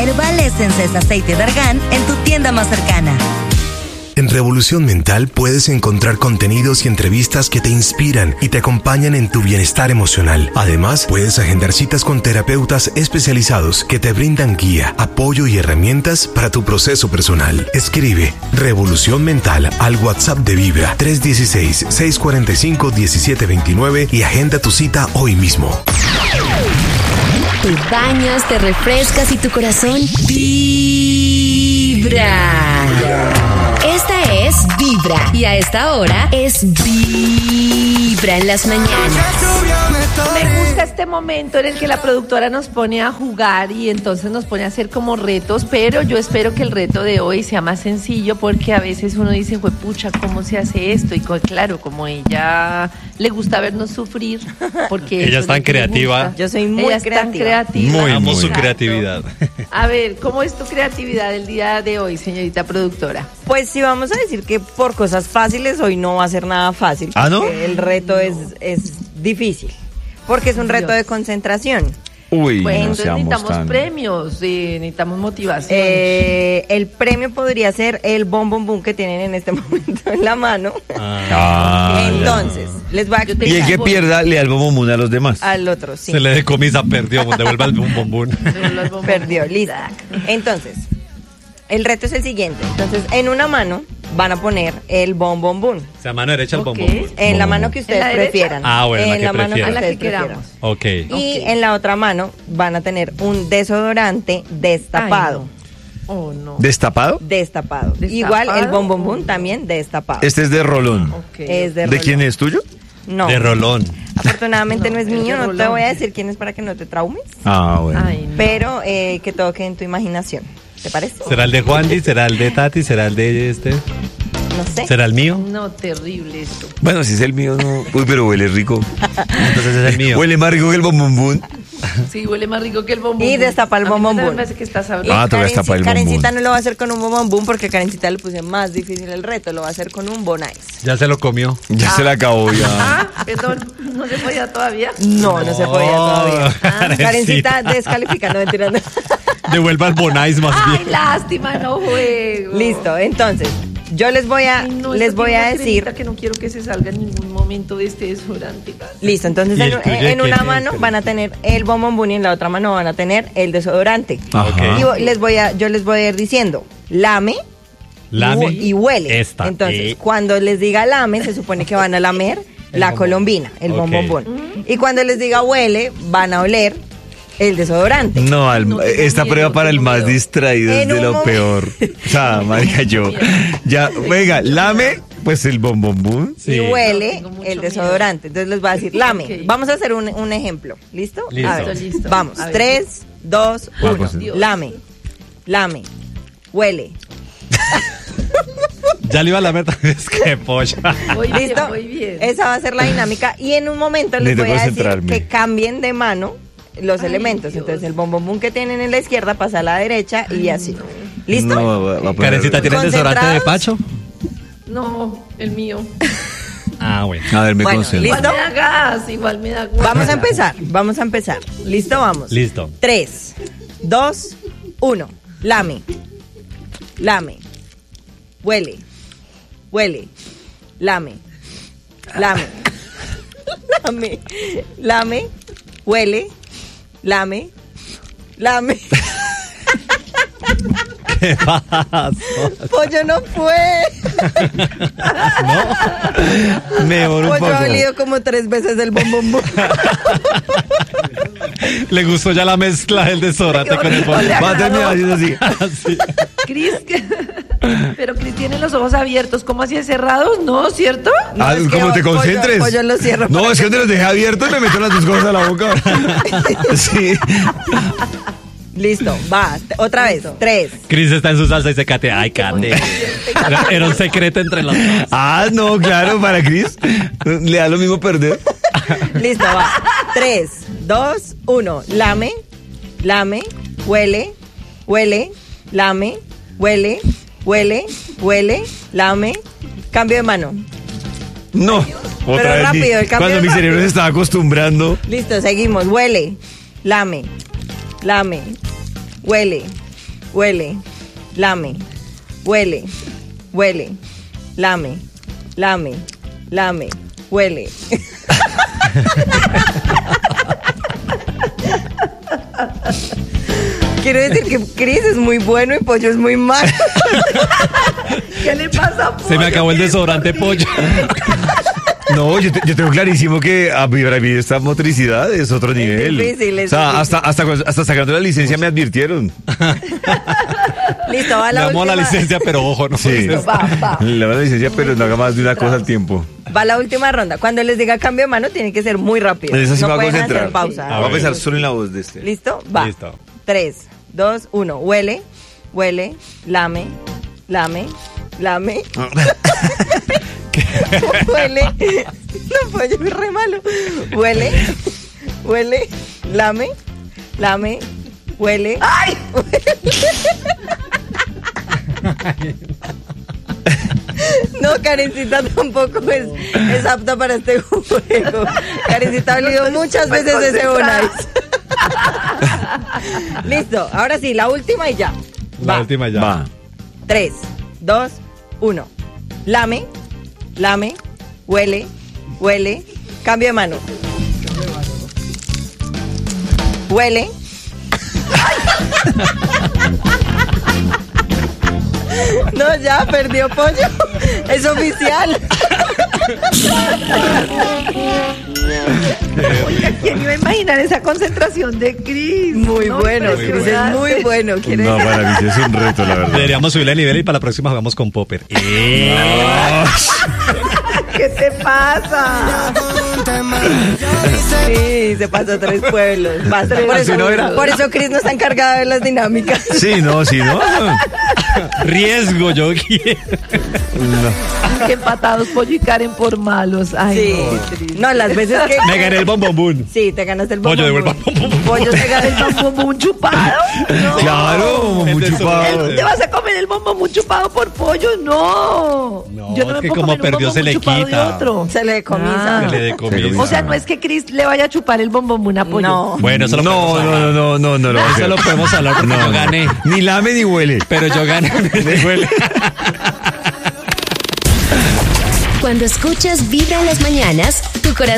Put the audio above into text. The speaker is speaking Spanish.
Herbal Essence es aceite de argán en tu tienda más cercana. En Revolución Mental puedes encontrar contenidos y entrevistas que te inspiran y te acompañan en tu bienestar emocional. Además, puedes agendar citas con terapeutas especializados que te brindan guía, apoyo y herramientas para tu proceso personal. Escribe Revolución Mental al WhatsApp de Vibra 316-645-1729 y agenda tu cita hoy mismo. Te bañas, te refrescas y tu corazón vibra. Esta es Vibra y a esta hora es Vibra en las mañanas. Me gusta este momento en el que la productora nos pone a jugar y entonces nos pone a hacer como retos, pero yo espero que el reto de hoy sea más sencillo porque a veces uno dice, pucha, ¿cómo se hace esto? Y claro, como ella le gusta vernos sufrir, porque ella es tan creativa. Yo soy muy creativa. Muy, amo su creatividad. A ver, ¿cómo es tu creatividad el día de hoy, señorita productora? Pues sí, vamos a decir que por cosas fáciles hoy no va a ser nada fácil. ¿Ah, no? El reto es difícil, porque es un reto de concentración. Uy, Bueno, no entonces seamos necesitamos premios, necesitamos motivación. El premio podría ser el boom que tienen en este momento en la mano. Entonces, les voy a explicar. Y el que pierda le da el bombón a los demás. Al otro, sí. Se le decomisa, perdió, devuelva el bombón. Perdió, listo. Entonces, el reto es el siguiente. Entonces, en una mano van a poner el boom. O sea, mano derecha el bombón. En la mano que ustedes prefieran. Ah, bueno, en la mano que a la que ustedes prefieran. queramos. Ok. Y en la otra mano van a tener un desodorante destapado. Ay, no. Oh, no. ¿Destapado? Destapado. Igual el boom también destapado. Este es de rolón. Okay. Es ¿De quién es tuyo? No. De rolón. Afortunadamente no es mío, no te rolón. voy a decir quién es para que no te traumes, Ah, bueno. Ay, no. pero que todo quede en tu imaginación. ¿Te parece? ¿Será el de Juandi? ¿Será el de Tati? ¿Será el de este? No sé. ¿Será el mío? No, terrible esto. Bueno, si es el mío, no. Uy, pero huele rico. Entonces es el mío. Huele más rico que el bombón. Sí, huele más rico que el bombón. Y destapa el bombón. Me parece que está sabroso. Ah, te voy a destapar el Karencita bombón. no lo va a hacer con un bombón porque Karencita le puse más difícil el reto, lo va a hacer con un Bonais. Ya se lo comió. Ya se la acabó ya. Ah, perdón, no se podía todavía. No se podía todavía. Karencita. Karencita descalifica, no mentira. No. Devuelva el Bonais más Ay, bien. lástima, no juego. Listo, entonces, yo les voy a Ay, no, les esta voy tiene a una decir. cremita que no quiero que se salga en ningún momento de este desodorante. Listo, entonces ¿Y el tuyo de en una quién mano es? van a tener el bombón y en la otra mano van a tener el desodorante. Ajá. Y yo les voy a ir diciendo, lame y huele. Esta. Entonces, cuando les diga lame, se supone que van a lamer la bombón. colombina, el Ok. bombón. Y cuando les diga huele, van a oler el desodorante. No, No, tengo esta miedo, prueba para el tengo más miedo. distraído es En de un lo momento. peor. O sea, marica, yo. Ya, venga, lame, pues el bombón. Sí. Y huele tengo mucho el desodorante. Entonces les voy a decir, lame. Ok. Vamos a hacer un ejemplo. ¿Listo? Listo. A ver, Listo. vamos. A ver. 3, 2, 1. Vamos. Dios. Lame. Huele. Ya le iba a la meta. Es que polla. Muy bien, ¿Listo? muy bien. Esa va a ser la dinámica. Y en un momento les Necesito voy a decir concentrarme. que cambien de mano los elementos. Dios. Entonces el bombón que tienen en la izquierda pasa a la derecha y así. ¿Listo? No, va a poner- Karencita, ¿tienes desodorante de Pacho? No, el mío. Ah, bueno. A ver, me Bueno, concentro. Igual ¿Listo? me da gas, igual me da gusto. Vamos a empezar. ¿Listo? Vamos. Listo. 3, 2, 1. Lame. Huele. Lame. Huele. Lame. ¿Qué pasó? Pollo no fue. Me demoro un Pollo ha poco. olido como 3 veces el bombón. Le gustó ya la mezcla del desodorante con el bombón. Va a terminar haciendo así. Sí. Cris, pero Cris tiene los ojos abiertos, ¿cómo así cerrados? ¿No, cierto? Ah, es que como te pollo- concentres. pollo lo cierro No, para es que donde los dejé abiertos me meto las dos cosas a la boca. Sí. Listo, va. Otra vez. 3. Cris está en su salsa y se catea. Ay, Cate. Era un secreto entre los dos. Ah, no, claro, para Cris. Le da lo mismo perder. Listo, va. 3, 2, 1. Lame. Huele. Lame. Huele. Lame. Cambio de mano. No. Otra Pero vez. rápido, el cambio Cuando mi rápido. cerebro se estaba acostumbrando. Listo, seguimos. Huele. Lame. Huele. huele, lame, huele, huele, lame, lame, lame, huele. Quiero decir que Cris es muy bueno y Pollo es muy malo. ¿Qué le pasa a Pollo? Se me acabó el desodorante Pollo. No, yo tengo clarísimo que para mí esta motricidad es otro nivel. difícil, es o sea, difícil. hasta sacando la licencia me advirtieron. Listo, va la Damos última. la licencia, pero ojo, no. Sí. Va. Le da la licencia, pero no haga más de una cosa al tiempo. Va la última ronda. Cuando les diga cambio de mano, tiene que ser muy rápido. En esa sí no me voy a pueden concentrar. hacer pausa. A Voy a ver. pensar solo en la voz de este. ¿Listo? Va. Listo. 3, 2, 1. Huele, huele, lame, lame, lame. Huele. No, Pollo es re malo. Huele, huele, lame, lame, huele. ¡Ay! No, Karencita tampoco es apta para este juego. Karencita ha olido muchas veces ese Bonais. Listo, ahora sí, la última y ya. La última ya. Va. 3, 2, 1. Lame, lame, huele, huele. Cambio de mano. Huele. No, ya perdió Pollo. Es oficial. Oiga, ¿quién iba a imaginar esa concentración de Cris? Muy No, bueno, Cris, es impresionante. muy bueno. ¿Quiere No, para mí sí es un reto, la verdad. Deberíamos subirle el nivel y para la próxima jugamos con Popper. ¿Qué te pasa? Sí, se pasó 3 pueblos. Basta, por Así eso, no era. por eso Cris no está encargada de las dinámicas. Sí, no. Riesgo, yo quiero. No. Qué empatados Pollo y Karen por malos. Ay, Sí. no, triste. No, las veces que... Me gané el bombombún. Sí, te ganaste el Pollo, bombón. devuelva el bombón. Pollo te gana el ¿El bombón chupado? No. Claro, El muy de su- chupado. ¿Te vas a comer el bombón chupado por pollo? No. No, Yo no es me que puedo como comer un perdió, se bombón le chupado de quita. otro. Se le decomisa. Ah. Se le decomisa. O sea, no es que Cris le vaya a chupar el bombón a pollo. No. Bueno, eso lo podemos hablar. No, lo voy a Eso hacer. lo podemos hablar porque yo gané. Ni lame ni huele. Pero yo gané. Me huele. Cuando escuchas Vibra en las mañanas, tu corazón